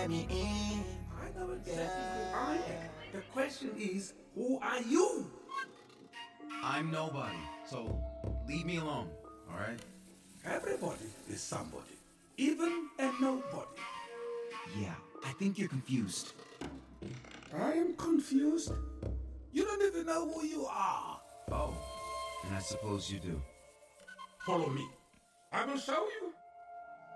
let me in. I know exactly who I am. The question is, who are you? I'm nobody, so leave me alone, alright? Everybody is somebody, even a nobody. Yeah, I think you're confused. I am confused. You don't even know who you are. Oh, and I suppose you do. Follow me. I will show you.